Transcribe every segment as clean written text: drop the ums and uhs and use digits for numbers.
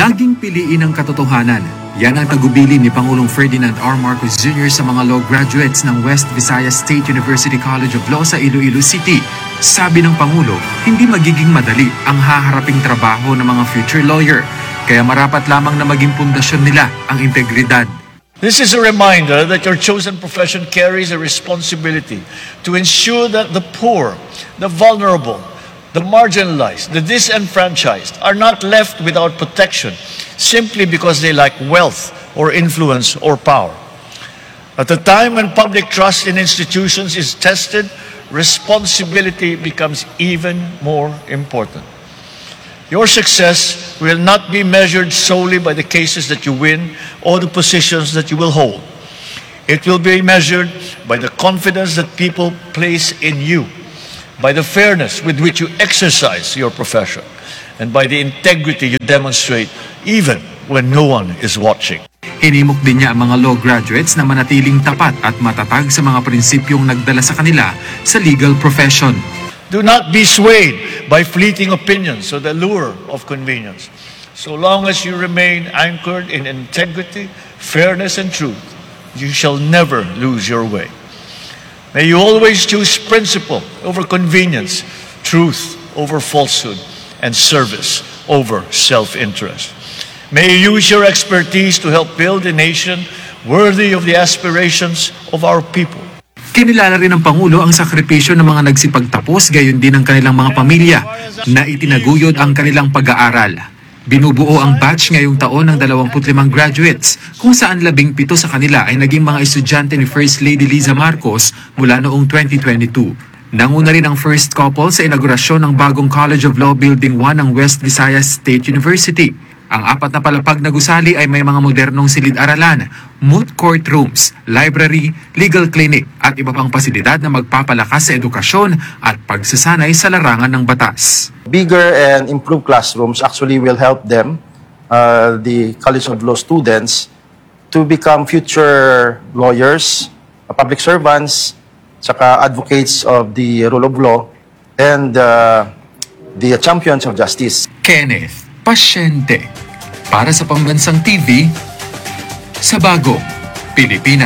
Laging piliin ang katotohanan. Yan ang tagubilin ni Pangulong Ferdinand R. Marcos Jr. sa mga law graduates ng West Visayas State University College of Law sa Iloilo City. Sabi ng Pangulo, hindi magiging madali ang haharaping trabaho ng mga future lawyer. Kaya marapat lamang na maging pundasyon nila ang integridad. This is a reminder that your chosen profession carries a responsibility to ensure that the poor, the vulnerable, the marginalized, the disenfranchised are not left without protection simply because they lack wealth or influence or power. At a time when public trust in institutions is tested, responsibility becomes even more important. Your success will not be measured solely by the cases that you win or the positions that you will hold. It will be measured by the confidence that people place in you, by the fairness with which you exercise your profession, and by the integrity you demonstrate even when no one is watching. Hinimok din niya ang mga law graduates na manatiling tapat at matatag sa mga prinsipyong nagdala sa kanila sa legal profession. Do not be swayed by fleeting opinions or the lure of convenience. So long as you remain anchored in integrity, fairness, and truth, you shall never lose your way. May you always choose principle over convenience, truth over falsehood, and service over self-interest. May you use your expertise to help build a nation worthy of the aspirations of our people. Kinilala rin ng Pangulo ang sakripisyo ng mga nagsipagtapos, gayon din ang kanilang mga pamilya na itinaguyod ang kanilang pag-aaral. Binubuo ang batch ngayong taon ng 25 graduates, kung saan 17 sa kanila ay naging mga estudyante ni First Lady Liza Marcos mula noong 2022. Nanguna rin ang first couple sa inaugurasyon ng bagong College of Law Building 1 ng West Visayas State University. Ang 4 na palapag na gusali ay may mga modernong silid-aralan, moot courtrooms, library, legal clinic at iba pang pasilidad na magpapalakas sa edukasyon at pagsasanay sa larangan ng batas. Bigger and improved classrooms actually will help them, the College of Law students, to become future lawyers, public servants, saka advocates of the rule of law, and the champions of justice. Kenneth Pasyente, para sa Pambansang TV, sa Bagong Pilipinas.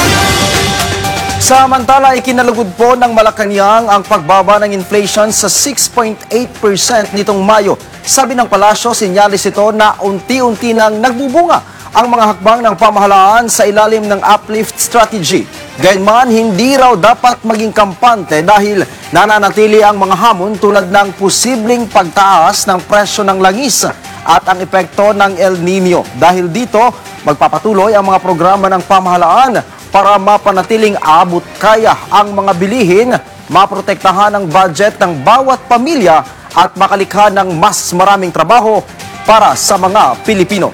Samantala, ikinalugod po ng Malacanang ang pagbaba ng inflation sa 6.8% nitong Mayo. Sabi ng palasyo, sinyalis ito na unti-unti nang nagbubunga ang mga hakbang ng pamahalaan sa ilalim ng uplift strategy. Gayunman, hindi raw dapat maging kampante dahil nananatili ang mga hamon tulad ng posibleng pagtaas ng presyo ng langis at ang epekto ng El Nino. Dahil dito, magpapatuloy ang mga programa ng pamahalaan para mapanatiling abot kaya ang mga bilihin, maprotektahan ang budget ng bawat pamilya at makalikha ng mas maraming trabaho para sa mga Pilipino.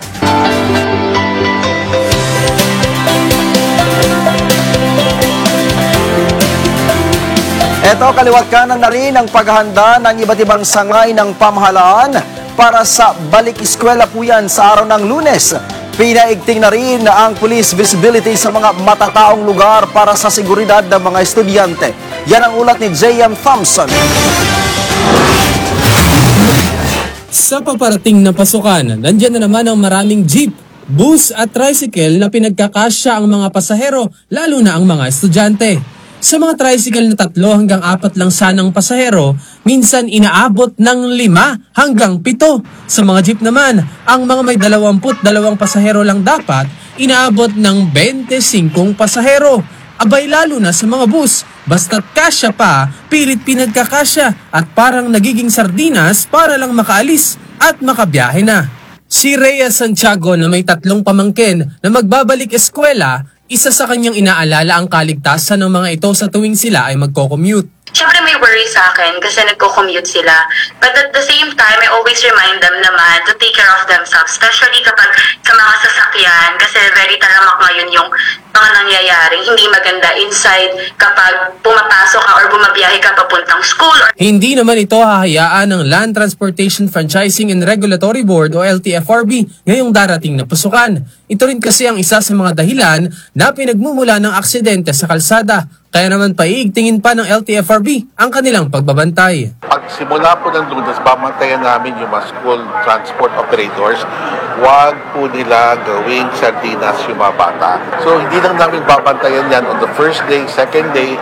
Ito, kaliwat kanan na rin ang paghahanda ng iba't ibang sangay ng pamahalaan para sa balik eskwela po yan sa araw ng Lunes. Pinaigting na rin ang police visibility sa mga matataong lugar para sa seguridad ng mga estudyante. Yan ang ulat ni J.M. Thompson. Sa paparating na pasukan, nandiyan na naman ang maraming jeep, bus at tricycle na pinagkakasya ang mga pasahero, lalo na ang mga estudyante. Sa mga tricycle na 3 hanggang 4 lang sanang pasahero, minsan inaabot ng 5 hanggang 7. Sa mga jeep naman, ang mga may 22 pasahero lang dapat, inaabot ng 25 pasahero. Abay lalo na sa mga bus, basta't kasya pa, pilit pinagkakasya at parang nagiging sardinas para lang makaalis at makabiyahe na. Si Rhea Santiago na may 3 pamangkin na magbabalik eskwela, isa sa kanyang inaalala ang kaligtasan ng mga ito sa tuwing sila ay magko-commute. Siyempre may worry sa akin kasi nagko-commute sila. But at the same time, I always remind them naman to take care of themselves. Especially kapag sa mga sasakyan kasi very talamak ngayon yung mga nangyayaring hindi maganda inside kapag pumapasok ka or bumabiyahe ka papuntang school. Hindi naman ito hahayaan ng Land Transportation Franchising and Regulatory Board o LTFRB ngayong darating na pasukan. Ito rin kasi ang isa sa mga dahilan na pinagmumula ng aksidente sa kalsada. Kaya naman paiigtingin pa ng LTFRB ang kanilang pagbabantay. Pagsimula po ng Lunes, babantayan namin yung mga school transport operators. Huwag po nila gawing sardinas yung mga bata. So hindi lang namin babantayan yan on the first day, second day,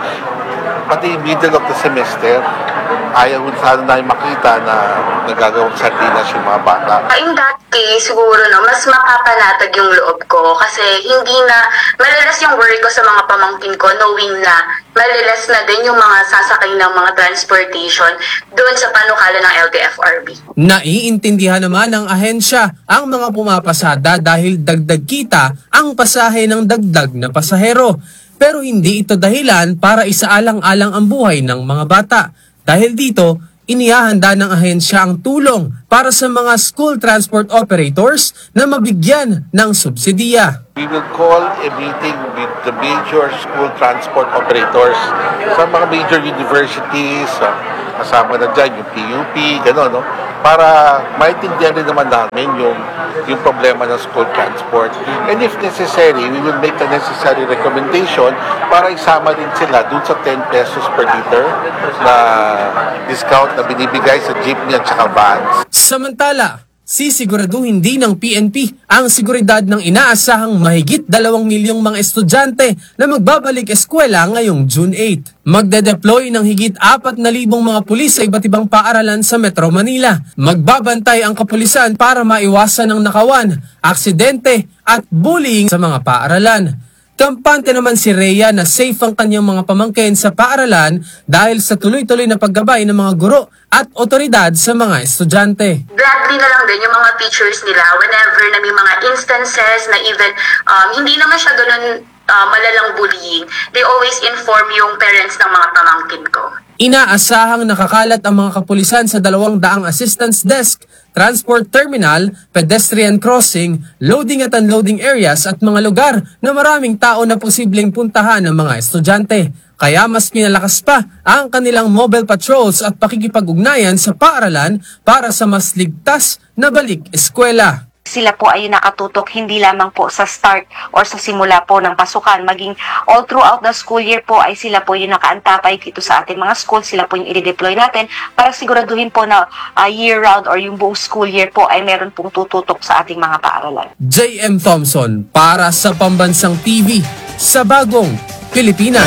pati middle of the semester. Ayaw sana namin makita na nagagawang sardinas yung mga bata. In that case, siguro mas mapapanatag yung loob ko kasi hindi na malalas yung worry ko sa mga pamangkin ko knowing na malalas na din yung mga sasakay ng mga transportation doon sa panukala ng LTFRB. Naiintindihan naman ng ahensya ang mga pumapasada dahil dagdag kita ang pasahe ng dagdag na pasahero. Pero hindi ito dahilan para isaalang-alang ang buhay ng mga bata. Dahil dito, inihahanda ng ahensya ang tulong para sa mga school transport operators na mabigyan ng subsidiya. We will call a meeting with the major school transport operators sa mga major universities, kasama na dyan yung PUP, gano'n, no? Para maintindihan rin naman namin yung problema ng school transport. And if necessary, we will make the necessary recommendation para isama din sila dun sa 10 pesos per liter na discount na binibigay sa jeepney at saka vans. Samantala, sisiguraduhin din ng PNP ang seguridad ng inaasahang mahigit 2 milyong mga estudyante na magbabalik eskwela ngayong June 8. Magde-deploy ng higit 4,000 mga pulis sa iba't ibang paaralan sa Metro Manila. Magbabantay ang kapulisan para maiwasan ang nakawan, aksidente at bullying sa mga paaralan. Kampante naman si Rhea na safe ang kanyang mga pamangkin sa paaralan dahil sa tuloy-tuloy na paggabay ng mga guro at otoridad sa mga estudyante. Gladly na lang din yung mga teachers nila whenever na may mga instances na even hindi naman siya ganun malalang bullying. They always inform yung parents ng mga pamangkin ko. Inaasahang nakakalat ang mga kapulisan sa 200 assistance desk, transport terminal, pedestrian crossing, loading at unloading areas at mga lugar na maraming tao na posibleng puntahan ng mga estudyante. Kaya mas pinalakas pa ang kanilang mobile patrols at pakikipag-ugnayan sa paaralan para sa mas ligtas na balik eskwela. Sila po ay nakatutok hindi lamang po sa start or sa simula po ng pasukan, maging all throughout the school year po ay sila po yung nakaantapay dito sa ating mga school, sila po yung i-deploy natin para siguraduhin po na year-round or yung buong school year po ay meron pong tututok sa ating mga paaralan. JM Thompson para sa Pambansang TV sa Bagong Pilipinas.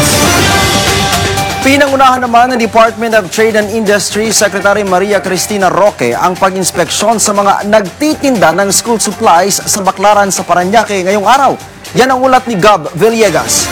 Pinangunahan naman ng Department of Trade and Industry Secretary Maria Cristina Roque ang pag-inspeksyon sa mga nagtitinda ng school supplies sa Baclaran sa Parañaque ngayong araw. Yan ang ulat ni Gab Villegas.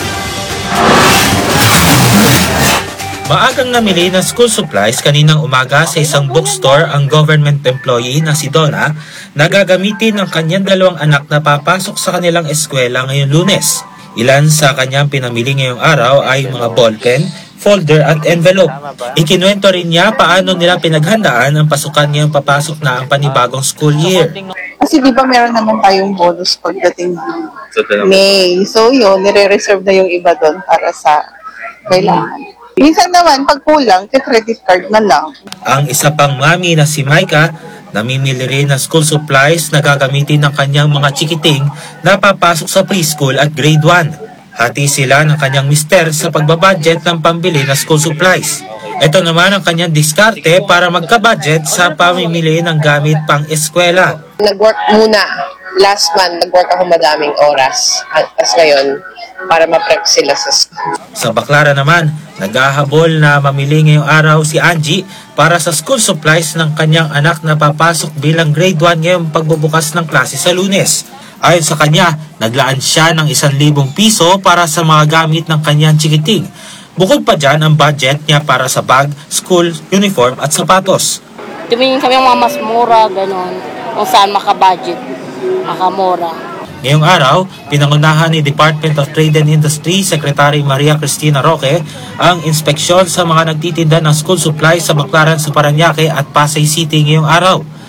Maagang namili ng school supplies kaninang umaga sa isang bookstore ang government employee na si Donna na gagamitin ng kanyang 2 anak na papasok sa kanilang eskwela ngayong Lunes. Ilan sa kanyang pinamili ngayong araw ay mga ballpen, folder at envelope. Ikinuwento rin niya paano nila pinaghandaan ang pasukan ngayong papasok na ang panibagong school year. Kasi di ba meron naman tayong bonus pagdating May. So yun, nire-reserve na yung iba doon para sa kailangan. Minsan naman, pag kulang, credit card na lang. Ang isa pang mami na si Micah, namimili rin ng school supplies na gagamitin ng kanyang mga chikiting na papasok sa preschool at grade 1. Hati sila ng kanyang mister sa pagbabudget ng pambili na school supplies. Ito naman ang kanyang diskarte para magka-budget sa pamimili ng gamit pang eskwela. Nag-work muna. Last month, nag-work ako madaming oras. As ngayon, para ma-prep sila sa school. Sa Baclaran naman, naghahabol na mamili ngayong araw si Angie para sa school supplies ng kanyang anak na papasok bilang grade 1 ngayong pagbubukas ng klase sa Lunes. Ayon sa kanya, naglaan siya ng 1,000 piso para sa mga gamit ng kanyang chikiting. Bukod pa dyan ang budget niya para sa bag, school, uniform at sapatos. Tumingin kami ng mga mas mura, gano'n, kung saan makabudget, makamura. Ngayong araw, pinangunahan ni Department of Trade and Industry Secretary Maria Cristina Roque ang inspeksyon sa mga nagtitinda ng school supplies sa Baclaran sa Parañaque at Pasay City ngayong araw.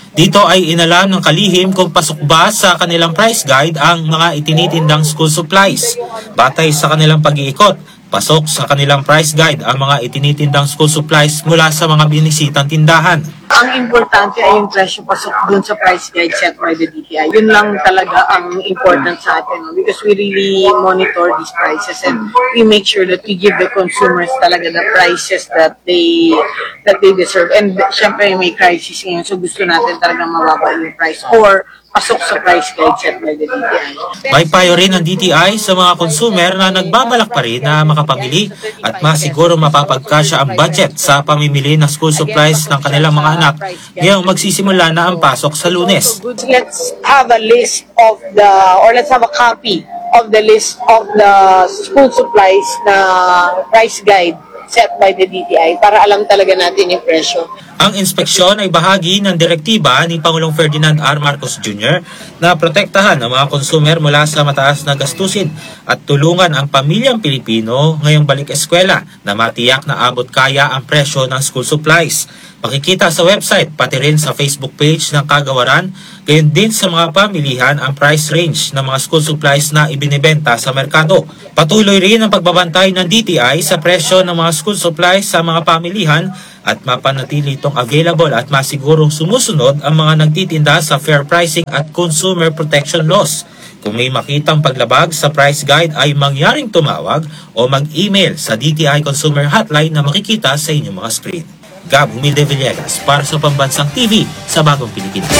Dito ay inalam ng kalihim kung pasok ba sa kanilang price guide ang mga itinitindang school supplies. Batay sa kanilang pag-iikot, pasok sa kanilang price guide ang mga itinitindang school supplies mula sa mga binisitang tindahan. Ang importante ay yung presyo pasok dun sa price guide set by the DTI. Yun lang talaga ang important sa atin, no? Because we really monitor these prices and we make sure that we give the consumers talaga the prices that they deserve. And syempre may crisis ngayon, so gusto natin talaga mababa yung price or pasok sa price guide set by the DTI. May payo rin ng DTI sa mga consumer na nagbabalak pa rin na makapamili at masiguro mapapagkasya ang budget sa pamimili ng school supplies ng kanilang mga anak ngayong magsisimula na ang pasok sa Lunes. Let's have a list of let's have a copy of the list of the school supplies na price guide set by the DTI para alam talaga natin yung presyo. Ang inspeksyon ay bahagi ng direktiba ni Pangulong Ferdinand R. Marcos Jr. na protektahan ang mga konsumer mula sa mataas na gastusin at tulungan ang pamilyang Pilipino ngayong balik eskwela na matiyak na abot kaya ang presyo ng school supplies. Makikita sa website pati rin sa Facebook page ng Kagawaran, gayon din sa mga pamilihan ang price range ng mga school supplies na ibinibenta sa merkado. Patuloy rin ang pagbabantay ng DTI sa presyo ng mga school supplies sa mga pamilihan at mapanatili itong available at masigurong sumusunod ang mga nagtitinda sa fair pricing at consumer protection laws. Kung may makitang paglabag sa price guide ay mangyaring tumawag o mag-email sa DTI Consumer Hotline na makikita sa inyong mga screen. Gab Humilde Villegas para sa Pambansang TV sa Bagong Pilipinas.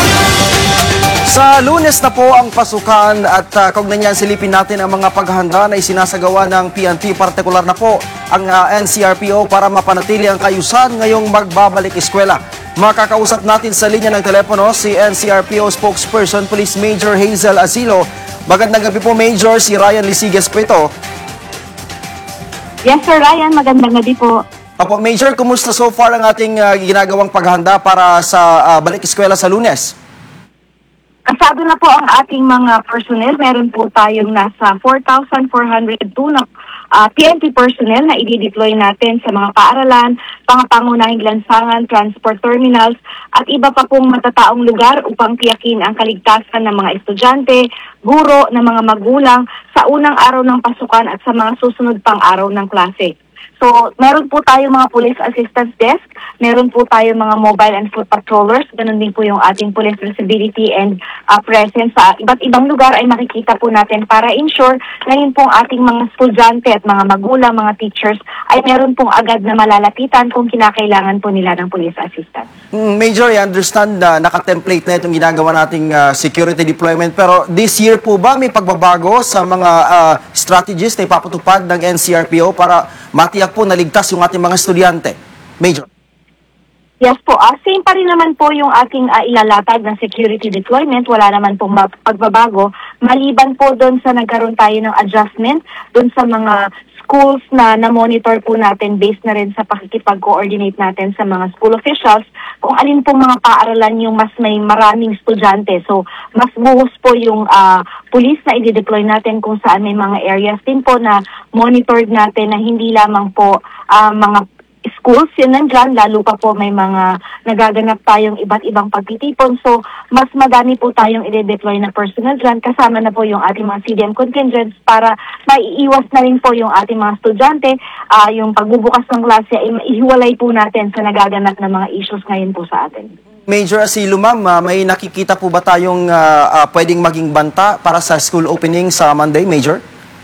Sa Lunes na po ang pasukan at kaugnay niyan silipin natin ang mga paghahanda na isinasagawa ng PNP, partikular na po ang NCRPO para mapanatili ang kayusan ngayong magbabalik eskwela. Makakausap natin sa linya ng telepono si NCRPO spokesperson Police Major Hazel Asilo. Magandang gabi po Major, si Ryan Lisiges po ito. Yes Sir Ryan, magandang gabi po. Opo Major, kumusta so far ang ating ginagawang paghahanda para sa balik eskwela sa Lunes? Kasado na po ang ating mga personnel. Meron po tayong nasa 4,402 na PNP personnel na i-deploy natin sa mga paaralan, pangunahing lansangan, transport terminals, at iba pa pong matataong lugar upang tiyakin ang kaligtasan ng mga estudyante, guro, ng mga magulang sa unang araw ng pasukan at sa mga susunod pang araw ng klase. So, meron po tayo mga police assistance desk, meron po tayo mga mobile and foot patrollers, ganun din po yung ating police visibility and presence sa iba't ibang lugar ay makikita po natin para ensure na yun pong ating mga estudyante at mga magulang, mga teachers ay meron pong agad na malalapitan kung kinakailangan po nila ng police assistance. Major, I understand na naka-template na itong ginagawa nating security deployment, pero this year po ba may pagbabago sa mga strategies na ipapatupad ng NCRPO para matiyak po naligtas yung ating mga estudyante? Major. Yes po, same pa rin naman po yung ating ilalatag ng security deployment. Wala naman pong pagbabago. Maliban po doon sa nagkaroon tayo ng adjustment doon sa mga schools na na-monitor po natin based na rin sa pakikipag-coordinate natin sa mga school officials kung alin pong mga paaralan yung mas may maraming estudyante. So, mas buhos po yung police na i-deploy natin kung saan may mga areas din po na monitored natin na hindi lamang po mga schools, yun nandyan, lalo pa po may mga nagaganap tayong iba't ibang pagtitipon. So, mas madami po tayong i-deploy na personnel dyan, kasama na po yung ating mga CDM contingents para maiiwas na rin po yung ating mga estudyante. Yung pagbubukas ng klase ay maihiwalay po natin sa nagaganap na mga issues ngayon po sa atin. Major Asilo, ma'am, may nakikita po ba tayong pwedeng maging banta para sa school opening sa Monday, Major?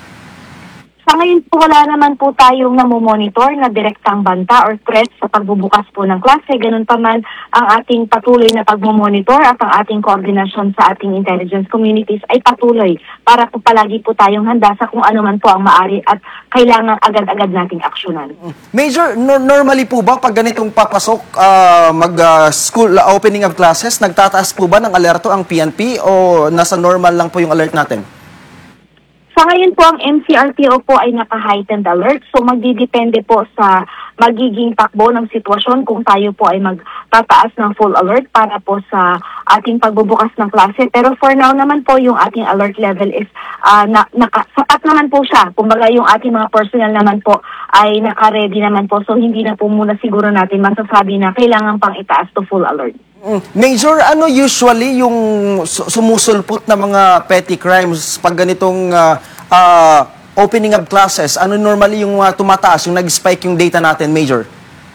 Sa ngayon po, wala naman po tayong namomonitor na direktang banta or threat sa pagbubukas po ng klase. Ganun pa man ang ating patuloy na pagmomonitor at ang ating koordinasyon sa ating intelligence communities ay patuloy para po palagi po tayong handa sa kung ano man po ang maaari at kailangan agad-agad nating aksyonan. Major, normally po ba pag ganitong papasok school opening of classes, nagtataas po ba ng alerto ang PNP o nasa normal lang po yung alert natin? Sa ngayon po, ang NCRPO po ay naka-heightened alert. So, magdidepende po sa magiging takbo ng sitwasyon kung tayo po ay magtataas ng full alert para po sa ating pagbubukas ng klase. Pero for now naman po, yung ating alert level is sapat naman po siya. Kumbaga, yung ating mga personnel naman po ay naka-ready naman po. So, hindi na po muna siguro natin masasabi na kailangan pang itaas to full alert. Major, ano usually yung sumusulpot na mga petty crimes pag ganitong opening of classes? Ano normally yung tumataas, yung nag-spike yung data natin, Major?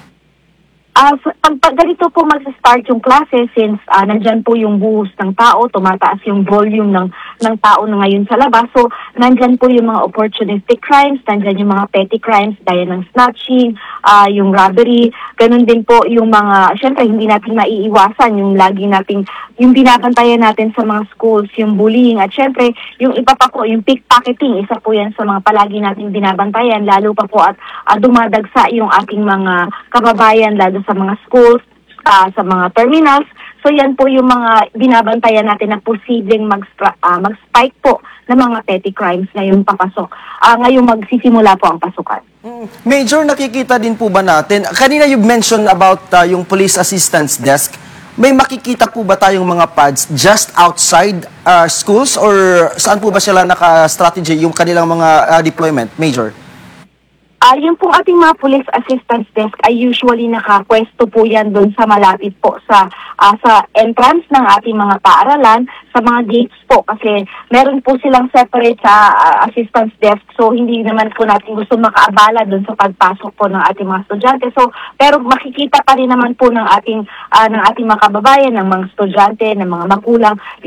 Pag ganito po mag-start yung klase, since nandyan po yung buhos ng tao, tumataas yung volume ng tao na ngayon sa labas. So, nandyan po yung mga opportunistic crimes, nandyan yung mga petty crimes, gaya ng snatching, yung robbery, ganun din po yung mga, syempre hindi natin maiiwasan yung lagi nating, yung binabantayan natin sa mga schools, yung bullying, at syempre yung iba pa po, yung pickpocketing, isa po yan sa mga palagi nating binabantayan, lalo pa po at dumadagsa yung ating mga kababayan, lalo sa mga schools, sa mga terminals. So yan po yung mga binabantayan natin na posibleng mag-spike po ng mga petty crimes ngayong papasok. Ngayong magsisimula po ang pasukan. Major, nakikita din po ba natin, kanina you mentioned about yung police assistance desk, may makikita po ba tayong mga pads just outside schools or saan po ba sila naka-strategy yung kanilang mga deployment, Major? Yung pong ating mga police assistance desk ay usually nakapwesto po yan doon sa malapit po sa entrance ng ating mga paaralan, sa mga gates po, kasi meron po silang separate assistance desk, so hindi naman po natin gusto makaabala doon sa pagpasok po ng ating mga estudyante. So, pero makikita pa rin naman po ng ating mga kababayan, ng mga estudyante, ng mga magulang,